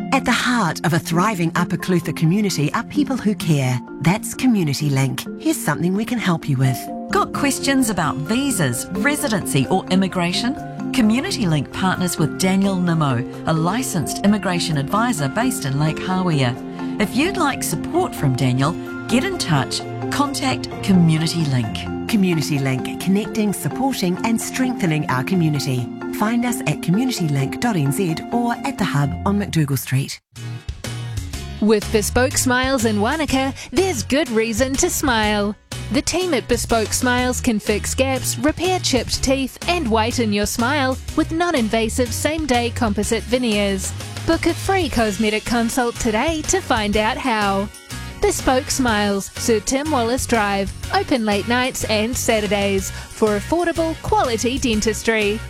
At the heart of a thriving Upper Clutha community are people who care. That's Community Link. Here's something we can help you with. Got questions about visas, residency or immigration? Community Link partners with Daniel Nimmo, a licensed immigration advisor based in Lake Hawea. If you'd like support from Daniel, get in touch. Contact Community Link. Community Link, connecting, supporting and strengthening our community. Find us at communitylink.nz or at the Hub on McDougall Street. With Bespoke Smiles in Wanaka, there's good reason to smile. The team at Bespoke Smiles can fix gaps, repair chipped teeth and whiten your smile with non-invasive same-day composite veneers. Book a free cosmetic consult today to find out how. Bespoke Smiles, Sir Tim Wallace Drive, open late nights and Saturdays for affordable, quality dentistry.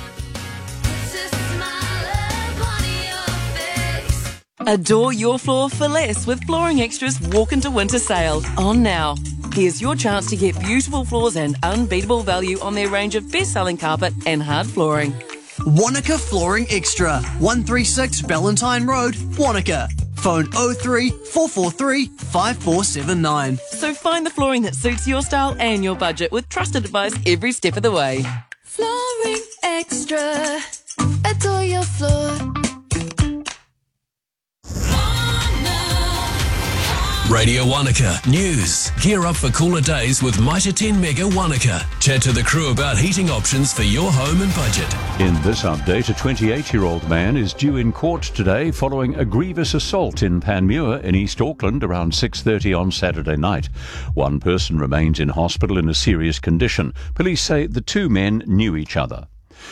Adore your floor for less with Flooring Extra's Walk into Winter sale. On now. Here's your chance to get beautiful floors and unbeatable value on their range of best-selling carpet and hard flooring. Wanaka Flooring Extra, 136 Ballantyne Road, Wanaka. Phone 03 443 5479. So find the flooring that suits your style and your budget with trusted advice every step of the way. Flooring Extra. Adore your floor. Radio Wanaka News. Gear up for cooler days with Mitre 10 Mega Wanaka. Chat to the crew about heating options for your home and budget. In this update, a 28-year-old man is due in court today following a grievous assault in Panmure in East Auckland around 6:30 on Saturday night. One person remains in hospital in a serious condition. Police say the two men knew each other.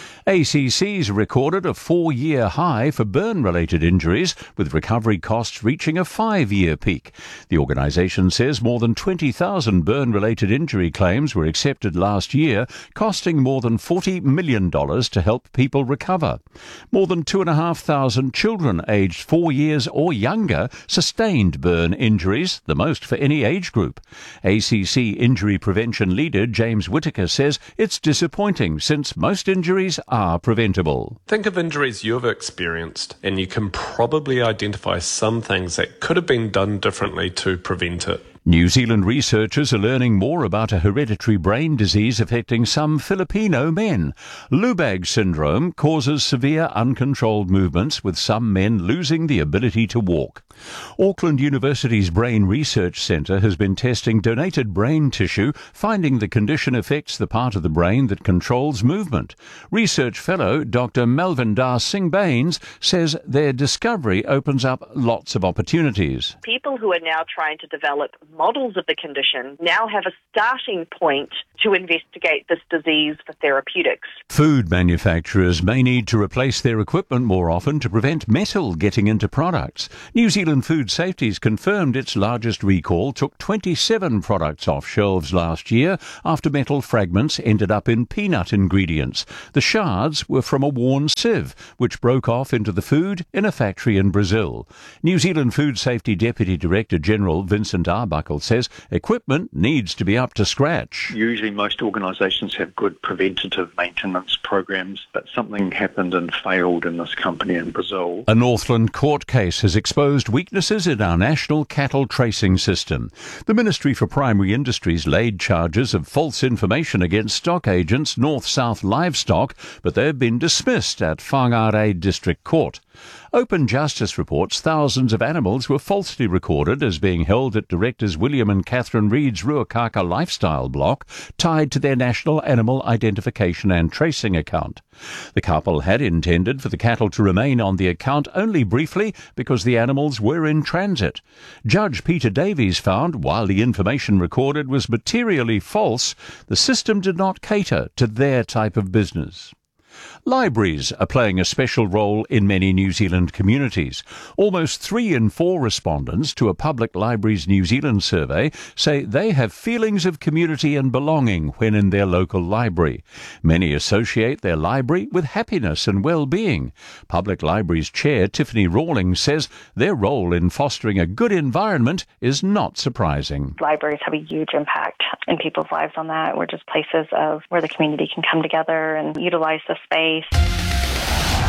ACC's recorded a 4-year high for burn-related injuries, with recovery costs reaching a 5-year peak. The organisation says more than 20,000 burn-related injury claims were accepted last year, costing more than $40 million to help people recover. More than 2,500 children aged 4 years or younger sustained burn injuries, the most for any age group. ACC injury prevention leader James Whittaker says it's disappointing since most injuries are preventable. Think of injuries you've experienced and you can probably identify some things that could have been done differently to prevent it. New Zealand researchers are learning more about a hereditary brain disease affecting some Filipino men. Lubag syndrome causes severe uncontrolled movements, with some men losing the ability to walk. Auckland University's Brain Research Centre has been testing donated brain tissue, finding the condition affects the part of the brain that controls movement. Research fellow Dr. Melvindar Singh Baines says their discovery opens up lots of opportunities. People who are now trying to develop models of the condition now have a starting point to investigate this disease for therapeutics. Food manufacturers may need to replace their equipment more often to prevent metal getting into products. New Zealand Food Safety's confirmed its largest recall took 27 products off shelves last year after metal fragments ended up in peanut ingredients. The shards were from a worn sieve, which broke off into the food in a factory in Brazil. New Zealand Food Safety Deputy Director General Vincent Arbuckle says equipment needs to be up to scratch. Usually most organisations have good preventative maintenance programs, but something happened and failed in this company in Brazil. A Northland court case has exposed weaknesses in our national cattle tracing system. The Ministry for Primary Industries laid charges of false information against stock agents North-South Livestock, but they've been dismissed at Whangarei District Court. Open Justice reports thousands of animals were falsely recorded as being held at directors William and Catherine Reid's Ruakaka lifestyle block, tied to their National Animal Identification and Tracing account. The couple had intended for the cattle to remain on the account only briefly because the animals were in transit. Judge Peter Davies found while the information recorded was materially false, the system did not cater to their type of business. Libraries are playing a special role in many New Zealand communities. Almost 3 in 4 respondents to a Public Libraries New Zealand survey say they have feelings of community and belonging when in their local library. Many associate their library with happiness and well-being. Public Libraries Chair Tiffany Rawlings says their role in fostering a good environment is not surprising. Libraries have a huge impact in people's lives on that. We're just places of where the community can come together and utilize the space.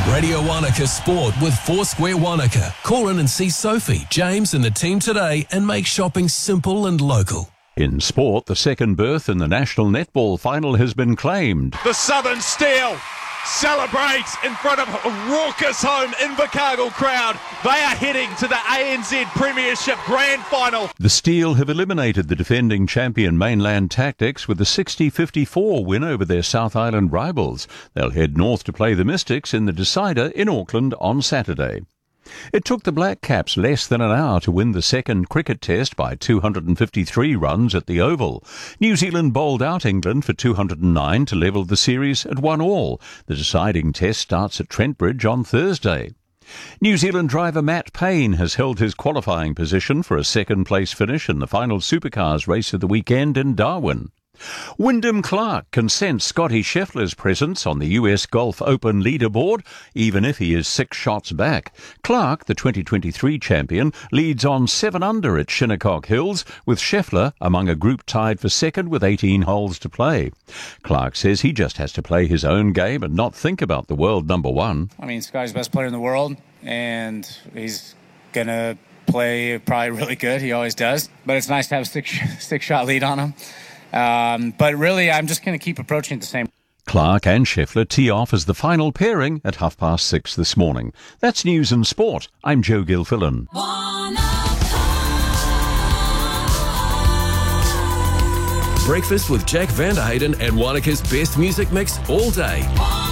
Radio Wanaka Sport with Foursquare Wanaka. Call in and see Sophie, James and the team today and make shopping simple and local. In sport, the second berth in the National Netball Final has been claimed. The Southern Steel celebrates in front of a raucous home Invercargill crowd. They are heading to the ANZ Premiership Grand Final. The Steel have eliminated the defending champion Mainland Tactics with a 60-54 win over their South Island rivals. They'll head north to play the Mystics in the decider in Auckland on Saturday. It took the Black Caps less than an hour to win the second cricket test by 253 runs at the Oval. New Zealand bowled out England for 209 to level the series at 1-1. The deciding test starts at Trent Bridge on Thursday. New Zealand driver Matt Payne has held his qualifying position for a second-place finish in the final Supercars race of the weekend in Darwin. Wyndham Clark can sense Scotty Scheffler's presence on the US Golf Open leaderboard, even if he is 6 shots back. Clark, the 2023 champion, leads on 7 under at Shinnecock Hills, with Scheffler among a group tied for second with 18 holes to play. Clark says he just has to play his own game and not think about the world number one. I mean, Scotty's the best player in the world, and he's going to play probably really good. He always does. But it's nice to have a six-shot lead on him. But really, I'm just going to keep approaching it the same. Clark and Scheffler tee off as the final pairing at 6:30 this morning. That's news and sport. I'm Joe Gilfillan. Breakfast with Jack Vanderhayden and Wanaka's best music mix all day.